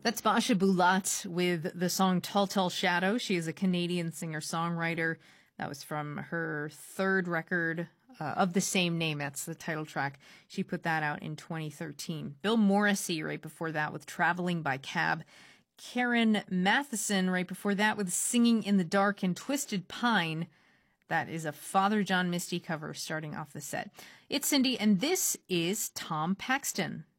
That's Basha Bulat with the song Tall Tall Shadow. She is a Canadian singer-songwriter. That was from her third record of the same name. That's the title track. She put that out in 2013. Bill Morrissey right before that with Traveling by Cab. Karen Matheson right before that with Singing in the Dark and Twisted Pine. That is a Father John Misty cover starting off the set. It's Cindy, and this is Tom Paxton.